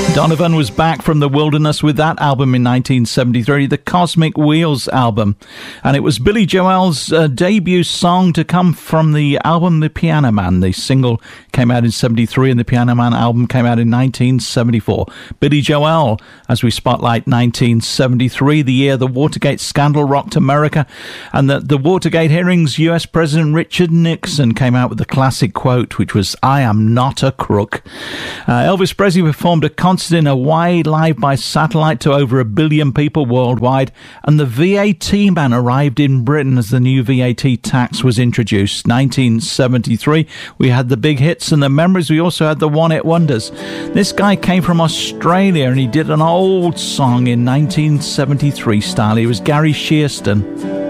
Donovan was back from the wilderness with that album in 1973, the Cosmic Wheels album. And it was Billy Joel's debut song to come from the album The Piano Man. The single came out in 73 and the Piano Man album came out in 1974. Billy Joel, as we spotlight 1973, the year the Watergate scandal rocked America, and the Watergate hearings, US President Richard Nixon came out with the classic quote, which was, "I am not a crook." Elvis Presley performed a concert in Hawaii live by satellite to over 1 billion people worldwide, and the VAT man arrived in Britain as the new VAT tax was introduced. 1973, we had the big hits and the memories. We also had the one-hit wonders. This guy came from Australia and he did an old song in 1973 style. He was Gary Shearston.